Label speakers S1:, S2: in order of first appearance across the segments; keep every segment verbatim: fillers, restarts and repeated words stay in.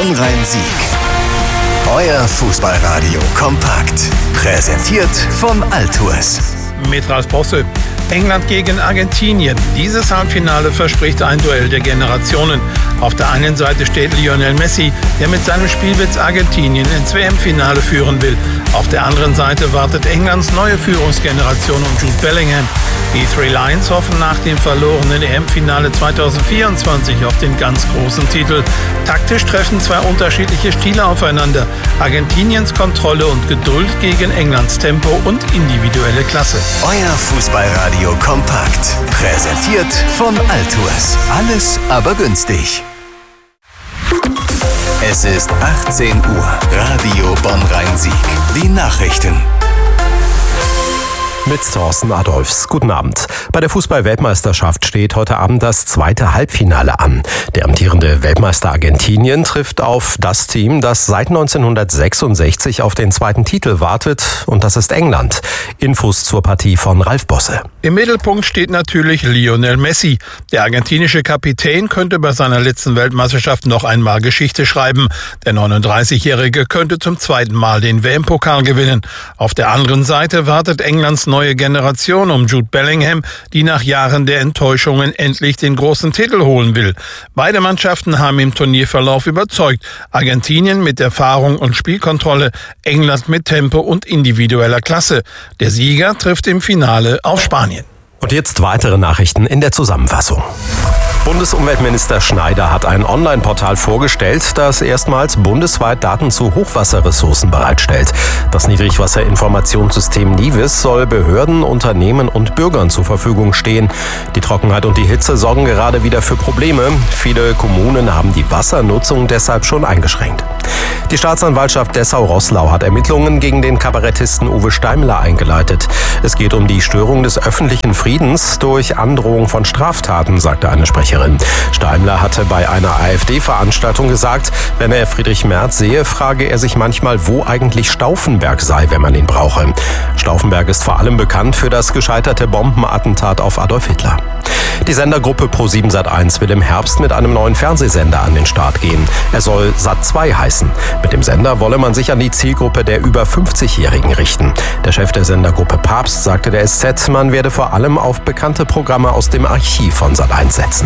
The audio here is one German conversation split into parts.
S1: Bonn-Rhein-Sieg. Euer Fußballradio kompakt. Präsentiert von Altours.
S2: Mit Ralf Bosse. England gegen Argentinien. Dieses Halbfinale verspricht ein Duell der Generationen. Auf der einen Seite steht Lionel Messi, der mit seinem Spielwitz Argentinien ins W M-Finale führen will. Auf der anderen Seite wartet Englands neue Führungsgeneration um Jude Bellingham. Die Three Lions hoffen nach dem verlorenen E M-Finale zweitausendvierundzwanzig auf den ganz großen Titel. Taktisch treffen zwei unterschiedliche Stile aufeinander. Argentiniens Kontrolle und Geduld gegen Englands Tempo und individuelle Klasse.
S1: Euer Fußballradio kompakt. Präsentiert von Altours. Alles aber günstig. Es ist achtzehn Uhr. Radio Bonn-Rhein-Sieg. Die Nachrichten.
S3: Mit Thorsten Adolfs. Guten Abend. Bei der Fußball-Weltmeisterschaft steht heute Abend das zweite Halbfinale an. Der amtierende Weltmeister Argentinien trifft auf das Team, das seit neunzehnhundertsechsundsechzig auf den zweiten Titel wartet, und das ist England. Infos zur Partie von Ralf Bosse.
S2: Im Mittelpunkt steht natürlich Lionel Messi. Der argentinische Kapitän könnte bei seiner letzten Weltmeisterschaft noch einmal Geschichte schreiben. Der neununddreißigjährige könnte zum zweiten Mal den W M-Pokal gewinnen. Auf der anderen Seite wartet Englands neue Generation um Jude Bellingham, die nach Jahren der Enttäuschungen endlich den großen Titel holen will. Beide Mannschaften haben im Turnierverlauf überzeugt. Argentinien mit Erfahrung und Spielkontrolle, England mit Tempo und individueller Klasse. Der Sieger trifft im Finale auf Spanien.
S3: Und jetzt weitere Nachrichten in der Zusammenfassung. Bundesumweltminister Schneider hat ein Online-Portal vorgestellt, das erstmals bundesweit Daten zu Hochwasserressourcen bereitstellt. Das Niedrigwasserinformationssystem NIWIS soll Behörden, Unternehmen und Bürgern zur Verfügung stehen. Die Trockenheit und die Hitze sorgen gerade wieder für Probleme. Viele Kommunen haben die Wassernutzung deshalb schon eingeschränkt. Die Staatsanwaltschaft Dessau-Roßlau hat Ermittlungen gegen den Kabarettisten Uwe Steimler eingeleitet. Es geht um die Störung des öffentlichen Friedens durch Androhung von Straftaten, sagte eine Sprecherin. Steimler hatte bei einer AfD-Veranstaltung gesagt, wenn er Friedrich Merz sehe, frage er sich manchmal, wo eigentlich Stauffenberg sei, wenn man ihn brauche. Stauffenberg ist vor allem bekannt für das gescheiterte Bombenattentat auf Adolf Hitler. Die Sendergruppe Pro sieben Sat eins will im Herbst mit einem neuen Fernsehsender an den Start gehen. Er soll Sat zwei heißen. Mit dem Sender wolle man sich an die Zielgruppe der über fünfzigjährigen richten. Der Chef der Sendergruppe Papst sagte der S Z, man werde vor allem auf bekannte Programme aus dem Archiv von Sat eins setzen.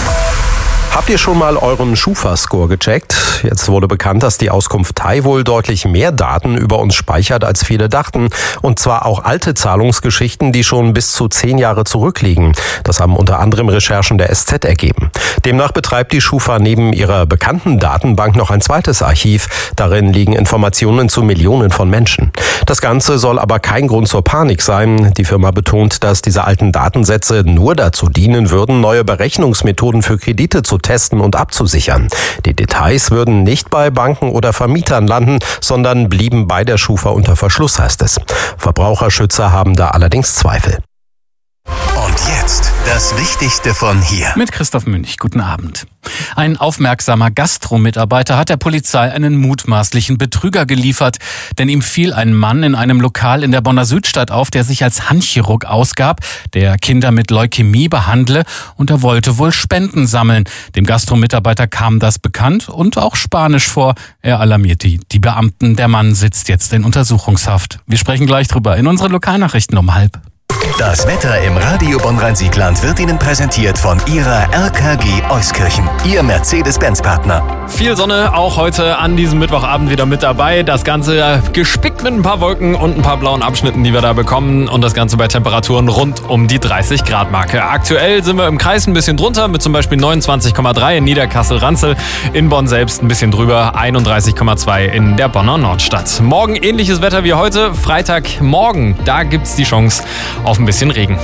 S3: Habt ihr schon mal euren Schufa-Score gecheckt? Jetzt wurde bekannt, dass die Auskunft Thai wohl deutlich mehr Daten über uns speichert, als viele dachten. Und zwar auch alte Zahlungsgeschichten, die schon bis zu zehn Jahre zurückliegen. Das haben unter anderem Recherchen der S Z ergeben. Demnach betreibt die Schufa neben ihrer bekannten Datenbank noch ein zweites Archiv. Darin liegen Informationen zu Millionen von Menschen. Das Ganze soll aber kein Grund zur Panik sein. Die Firma betont, dass diese alten Datensätze nur dazu dienen würden, neue Berechnungsmethoden für Kredite zu testen und abzusichern. Die Details würden nicht bei Banken oder Vermietern landen, sondern blieben bei der Schufa unter Verschluss, heißt es. Verbraucherschützer haben da allerdings Zweifel.
S1: Und jetzt das Wichtigste von hier.
S4: Mit Christoph Münch. Guten Abend. Ein aufmerksamer Gastro-Mitarbeiter hat der Polizei einen mutmaßlichen Betrüger geliefert. Denn ihm fiel ein Mann in einem Lokal in der Bonner Südstadt auf, der sich als Handchirurg ausgab, der Kinder mit Leukämie behandle, und er wollte wohl Spenden sammeln. Dem Gastro-Mitarbeiter kam das bekannt und auch Spanisch vor. Er alarmierte die Beamten. Der Mann sitzt jetzt in Untersuchungshaft. Wir sprechen gleich drüber in unseren Lokalnachrichten um halb.
S1: Das Wetter im Radio Bonn-Rhein-Siegland wird Ihnen präsentiert von Ihrer R K G Euskirchen, Ihr Mercedes-Benz-Partner.
S5: Viel Sonne, auch heute an diesem Mittwochabend wieder mit dabei. Das Ganze gespickt mit ein paar Wolken und ein paar blauen Abschnitten, die wir da bekommen. Und das Ganze bei Temperaturen rund um die dreißig Grad Marke. Aktuell sind wir im Kreis ein bisschen drunter, mit zum Beispiel neunundzwanzig Komma drei in Niederkassel-Ranzel. In Bonn selbst ein bisschen drüber, einunddreißig Komma zwei in der Bonner Nordstadt. Morgen ähnliches Wetter wie heute, Freitagmorgen. Da gibt's die Chance auf ein bisschen Regen.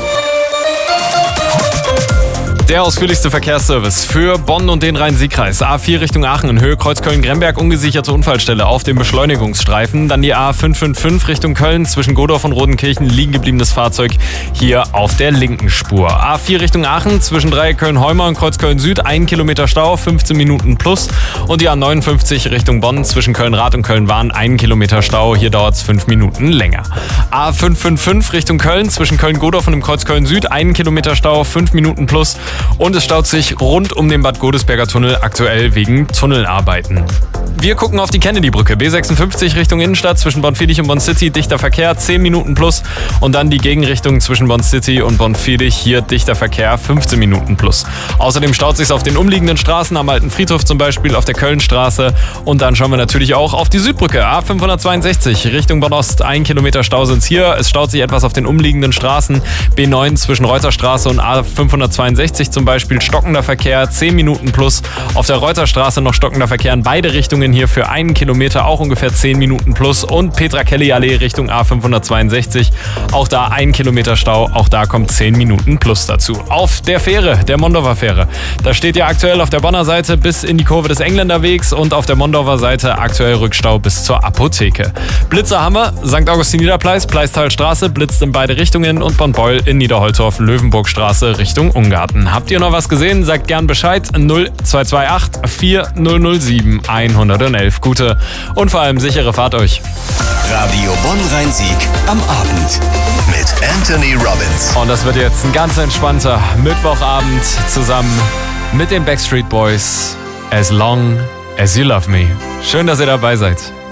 S5: Der ausführlichste Verkehrsservice für Bonn und den Rhein-Sieg-Kreis. A vier Richtung Aachen in Höhe Kreuzköln-Gremberg, ungesicherte Unfallstelle auf dem Beschleunigungsstreifen. Dann die A fünf fünf fünf Richtung Köln, zwischen Godorf und Rodenkirchen liegen gebliebenes Fahrzeug hier auf der linken Spur. A vier Richtung Aachen, zwischen Dreieck Köln-Heumer und Kreuzköln Süd, ein Kilometer Stau, fünfzehn Minuten plus. Und die A neunundfünfzig Richtung Bonn, zwischen Köln-Rad und Köln-Wahn, ein Kilometer Stau, hier dauert es fünf Minuten länger. A fünf fünf fünf Richtung Köln, zwischen Köln-Godorf und dem Kreuz Köln Süd, ein Kilometer Stau, fünf Minuten plus. Und es staut sich rund um den Bad Godesberger Tunnel aktuell wegen Tunnelarbeiten. Wir gucken auf die Kennedy-Brücke. B sechsundfünfzig Richtung Innenstadt zwischen Bonn-Fiedich und Bonn-City. Dichter Verkehr, zehn Minuten plus. Und dann die Gegenrichtung zwischen Bonn-City und Bonn-Fiedich. Hier dichter Verkehr, fünfzehn Minuten plus. Außerdem staut sich auf den umliegenden Straßen, am Alten Friedhof zum Beispiel, auf der Kölnstraße. Und dann schauen wir natürlich auch auf die Südbrücke. A fünfhundertzweiundsechzig Richtung Bonn-Ost. Ein Kilometer Stau sind's hier. Es staut sich etwas auf den umliegenden Straßen. B neun zwischen Reuterstraße und A fünfhundertzweiundsechzig zum Beispiel. Stockender Verkehr, zehn Minuten plus. Auf der Reuterstraße noch stockender Verkehr in beide Richtungen. Hier für einen Kilometer auch ungefähr zehn Minuten plus. Und Petra-Kelly-Allee Richtung A fünfhundertzweiundsechzig. Auch da ein Kilometer Stau. Auch da kommt zehn Minuten plus dazu. Auf der Fähre, der Mondorfer Fähre. Da steht ja aktuell auf der Bonner Seite bis in die Kurve des Engländerwegs und auf der Mondorfer Seite aktuell Rückstau bis zur Apotheke. Blitzer haben wir. Sankt Augustin-Niederpleis, Pleistalstraße blitzt in beide Richtungen und Bonn-Beul in Niederholtorf, Löwenburgstraße Richtung Ungarten. Habt ihr noch was gesehen? Sagt gern Bescheid. null zwei zwei acht vier null null sieben hundertelf. Gute und vor allem sichere Fahrt euch.
S1: Radio Bonn-Rhein-Sieg am Abend mit Anthony Robbins.
S5: Und das wird jetzt ein ganz entspannter Mittwochabend zusammen mit den Backstreet Boys. As long as you love me. Schön, dass ihr dabei seid.